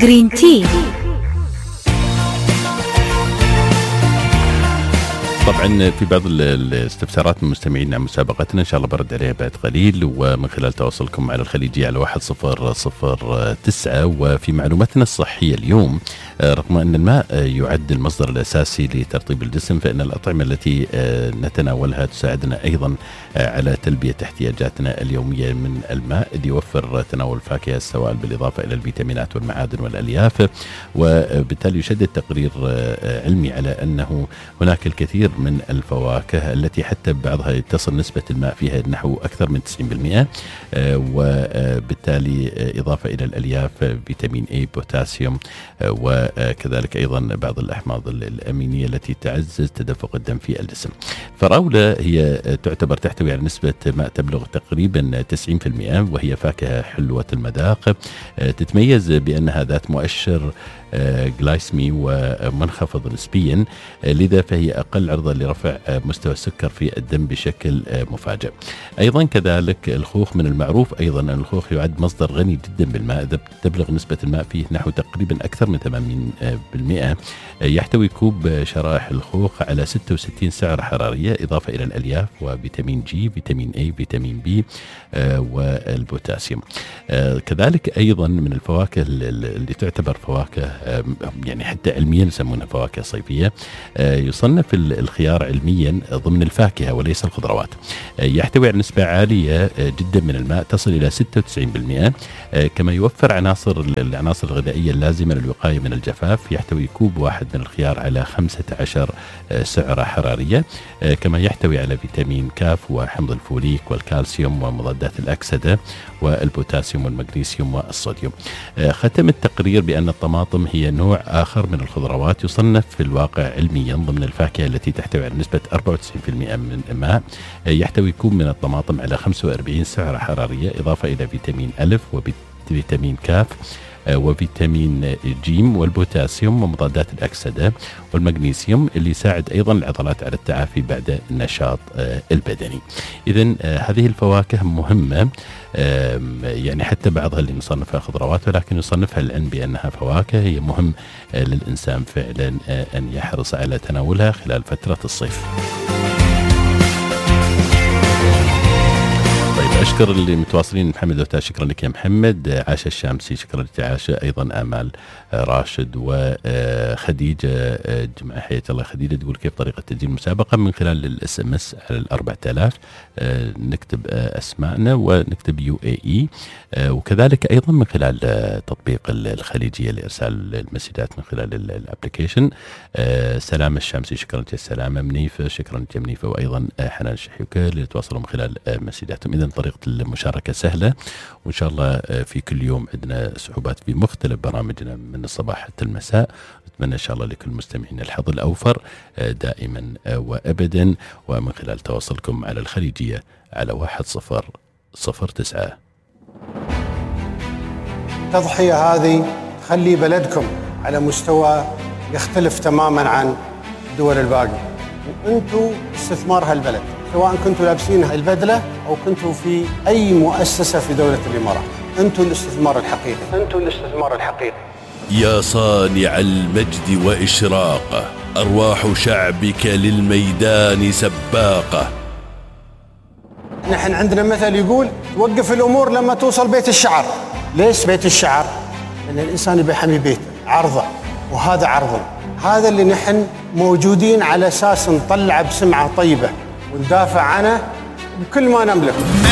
جرين تي. طبعا في بعض الاستفسارات من المستمعين عن مسابقتنا، ان شاء الله برد عليها بعد قليل، ومن خلال تواصلكم على الخليجية على 1009. وفي معلوماتنا الصحية اليوم، رغم أن الماء يعد المصدر الأساسي لترطيب الجسم، فإن الأطعمة التي نتناولها تساعدنا أيضا على تلبية احتياجاتنا اليومية من الماء، إذ يوفر تناول الفاكهة السوائل بالإضافة إلى الفيتامينات والمعادن والألياف. وبالتالي يشدد تقرير علمي على أنه هناك الكثير من الفواكه التي حتى بعضها تصل نسبة الماء فيها نحو أكثر من 90%، وبالتالي إضافة إلى الألياف فيتامين A، بوتاسيوم، وكذلك أيضا بعض الأحماض الأمينية التي تعزز تدفق الدم في الجسم. فالراولة هي تعتبر تحتوي على نسبة ماء تبلغ تقريبا 90%، وهي فاكهة حلوة المذاق، تتميز بأنها ذات مؤشر جلايسمي ومنخفض نسبيا، لذا فهي أقل عرضة لرفع مستوى السكر في الدم بشكل مفاجئ. أيضا كذلك الخوخ، من المعروف أيضا أن الخوخ يعد مصدر غني جدا بالماء، تبلغ نسبة الماء فيه نحو تقريبا أكثر من 80%. يحتوي كوب شرائح الخوخ على 66 سعرة حرارية، إضافة إلى الألياف وفيتامين جي، فيتامين A، فيتامين بي، والبوتاسيوم. كذلك أيضا من الفواكه اللي تعتبر فواكه يعني حتى علميا يسمونها فواكه صيفية، يصنف الخيار علميا ضمن الفاكهة وليس الخضروات. يحتوي على نسبة عالية جدا من الماء تصل إلى 96%، كما يوفر العناصر الغذائية اللازمة للوقاية من الجفاف. يحتوي كوب واحد من الخيار على 15 سعرة حرارية، كما يحتوي على فيتامين كاف وحمض الفوليك والكالسيوم ومضادات الأكسدة والبوتاسيوم والمغنيسيوم والصوديوم. ختم التقرير بأن الطماطم هي نوع آخر من الخضروات، يصنف في الواقع علميا ضمن الفاكهة التي تحتوي على نسبة 94% من الماء. يحتوي كوب من الطماطم على 45 سعرة حرارية، إضافة إلى فيتامين ألف وفيتامين كاف وفيتامين جيم والبوتاسيوم ومضادات الأكسدة والمغنيسيوم، اللي يساعد أيضا العضلات على التعافي بعد النشاط البدني. إذن هذه الفواكه مهمة، يعني حتى بعضها اللي نصنفها خضروات ولكن يصنفها العلم بأنها فواكه، هي مهم للإنسان فعلا أن يحرص على تناولها خلال فترة الصيف. أشكر اللي متواصلين. محمد دوتا، شكرا لك يا محمد. عاشا الشامسي، شكرا لك عاشا. أيضا آمال راشد وخديجة جمعة، حياة الله خديجة، تقول كيف طريقة تسجيل المسابقة؟ من خلال الSMS على 4000 نكتب أسماءنا ونكتب UAE، وكذلك أيضا من خلال تطبيق الخليجية لإرسال المسجات من خلال الابليكيشن. سلام الشامسي، شكرا لك. السلامة منيفة، شكرا لك منيفة. وأيضا حنان شحيوكة اللي يتواصلوا من خلال مسجاتهم. إذن طريقة المشاركة سهلة، وإن شاء الله في كل يوم عندنا صعوبات في مختلف برامجنا من الصباح حتى المساء. نتمنى إن شاء الله لكل المستمعين الحظ الأوفر دائما وأبدا، ومن خلال تواصلكم على الخليجية على 1009. التضحية هذه تخلي بلدكم على مستوى يختلف تماما عن الدول الباقية، وأنتوا استثمار هالبلد، سواء كنتوا لابسين البدلة أو كنتوا في أي مؤسسة في دولة الإمارات. أنتوا الاستثمار الحقيقي، أنتوا الاستثمار الحقيقي. يا صانع المجد وإشراقه، أرواح شعبك للميدان سباقة. نحن عندنا مثل يقول توقف الأمور لما توصل بيت الشعر. ليش بيت الشعر؟ لأن الإنسان يبي يحمي بيته، عرضه، وهذا عرضنا. هذا اللي نحن موجودين على أساس نطلع بسمعة طيبة وندافع عنه بكل ما نملك.